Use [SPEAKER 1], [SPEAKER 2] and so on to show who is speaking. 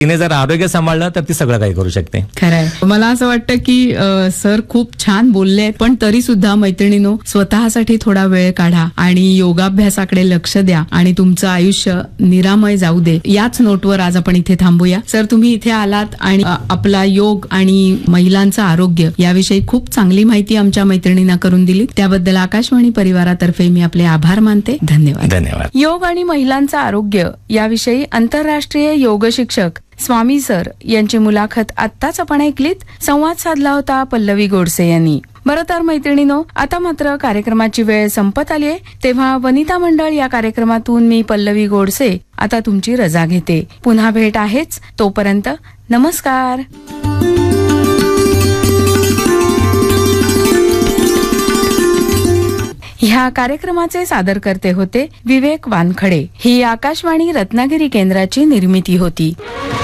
[SPEAKER 1] तिने जर आरोग्य सांभाळलं तर ती सगळं काही करू शकते.
[SPEAKER 2] खरंय. मला असं वाटतं की सर खूप छान बोलले, पण तरी सुद्धा मैत्रिणीनो स्वतःसाठी थोडा वेळ काढा आणि योगाभ्यासाकडे लक्ष द्या आणि तुमचं आयुष्य निरामय जाऊ दे. याच नोटवर आज आपण इथे थांबूया. सर, तुम्ही इथे आलात आणि आपला योग आणि महिलांचं आरोग्य याविषयी खूप चांगली माहिती आमच्या मैत्रिणींना करून दिली. त्याबद्दल आकाशवाणी परिवारातर्फे मी आपले आभार मानते. धन्यवाद.
[SPEAKER 1] धन्यवाद.
[SPEAKER 2] योग आणि महिलांचं आरोग्य याविषयी आंतरराष्ट्रीय योग शिक्षक स्वामी सर यांची मुलाखत आत्ताच आपण ऐकलीत. संवाद साधला होता पल्लवी गोडसे यांनी. बरं तर मैत्रिणीनो, आता मात्र कार्यक्रमाची वेळ संपत आली आहे. तेव्हा वनिता मंडळ या कार्यक्रमातून मी पल्लवी गोडसे आता तुमची रजा घेते. पुन्हा भेट आहेच. तोपर्यंत नमस्कार. ह्या कार्यक्रमाचे सादरकर्ते होते विवेक वानखडे. ही आकाशवाणी रत्नागिरी केंद्राची निर्मिती होती.